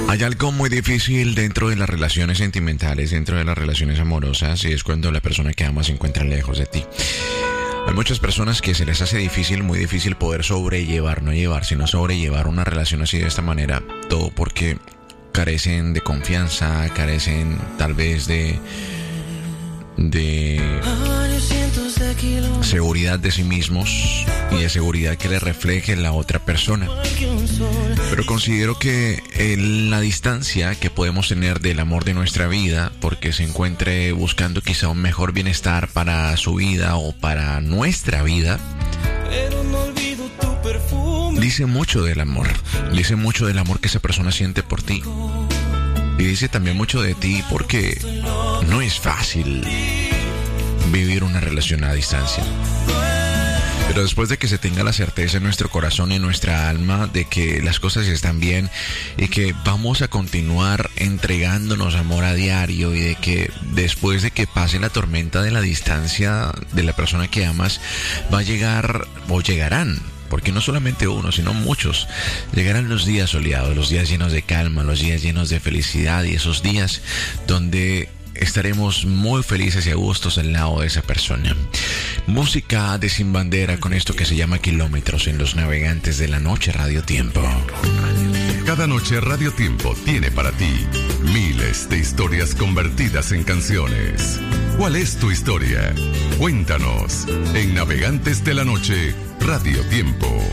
Hay algo muy difícil dentro de las relaciones sentimentales, dentro de las relaciones amorosas, y es cuando la persona que amas se encuentra lejos de ti. Hay muchas personas que se les hace difícil, muy difícil poder sobrellevar, no llevar, sino sobrellevar una relación así de esta manera, todo porque carecen de confianza, carecen tal vez de seguridad de sí mismos y de seguridad que le refleje la otra persona. Pero considero que la distancia que podemos tener del amor de nuestra vida, porque se encuentre buscando quizá un mejor bienestar para su vida o para nuestra vida, dice mucho del amor. Dice mucho del amor que esa persona siente por ti. Y dice también mucho de ti, porque no es fácil vivir una relación a distancia. Pero después de que se tenga la certeza en nuestro corazón y en nuestra alma de que las cosas están bien y que vamos a continuar entregándonos amor a diario, y de que después de que pase la tormenta de la distancia de la persona que amas, va a llegar o llegarán, porque no solamente uno, sino muchos, llegarán los días soleados, los días llenos de calma, los días llenos de felicidad, y esos días donde estaremos muy felices y a gustos al lado de esa persona. Música de Sin Bandera con esto que se llama Kilómetros en los Navegantes de la Noche, Radio Tiempo. Cada noche Radio Tiempo tiene para ti miles de historias convertidas en canciones. ¿Cuál es tu historia? Cuéntanos en Navegantes de la Noche, Radio Tiempo.